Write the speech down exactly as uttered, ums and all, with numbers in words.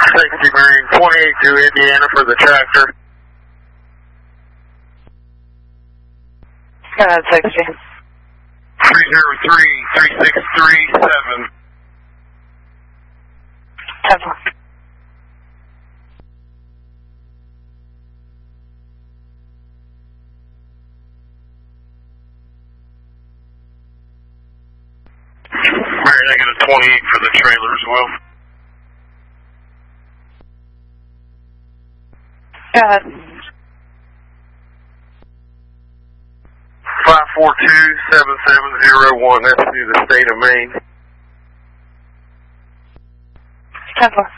Safety Marine twenty-eight to Indiana for the tractor. Go ahead, sixty. three zero three, three six three seven. ten four. Marine, I got a twenty-eight for the trailer as well. Go ahead. five four two, seven seven zero one, that's through the state of Maine. ten four.